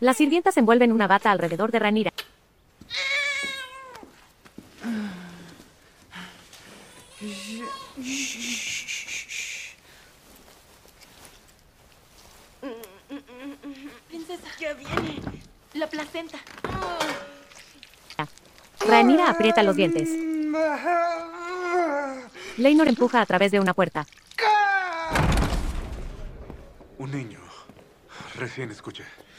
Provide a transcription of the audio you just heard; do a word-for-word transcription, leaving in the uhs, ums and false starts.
Las sirvientas envuelven una bata alrededor de Rhaenyra. Princesa, ya viene. La placenta. Rhaenyra aprieta los dientes. Laenor empuja a través de una puerta. Un niño. Recién escuché.